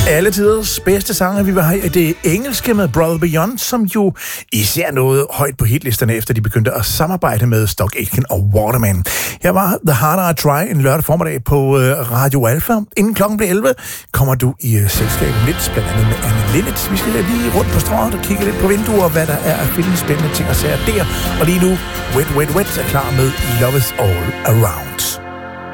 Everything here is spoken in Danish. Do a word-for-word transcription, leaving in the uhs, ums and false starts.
Alle tiders bedste sange, vi var her i det engelske med Brother Beyond, som jo især nåede højt på hitlisterne, efter de begyndte at samarbejde med Stock Aitken og Waterman. Her var The Harder I Try en lørdag formiddag på Radio Alpha. Inden klokken blev elleve kommer du i uh, selskabet lidt, blandt andet med Anne Linnet. Vi skal lige rundt på strøget og kigge lidt på vinduer, hvad der er af spændende ting og sager der. Og lige nu, Wet Wet Wet er klar med Love Is All Around.